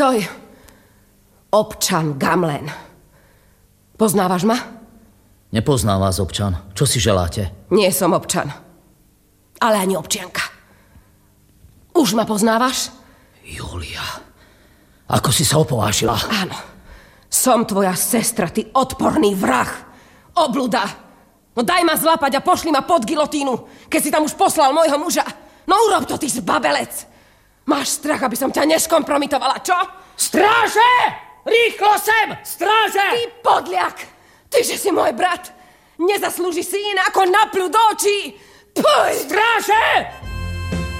Stoj. Občan Gamlen. Poznávaš ma? Nepoznám vás, občan. Čo si želáte? Nie som občan. Ale ani občianka. Už ma poznávaš? Julia, ako si sa opovážila? Áno. Som tvoja sestra, ty odporný vrah. Obluda. No daj ma zlapať a pošli ma pod gilotínu, keď si tam už poslal môjho muža. No urob to, ty zbabelec. Máš strach, aby som ťa neskompromitovala, čo? Stráže! Rýchlo sem! Stráže! Ty podliak! Ty, že si môj brat! Nezaslúži si iné ako napľu do očí! Puj! Stráže!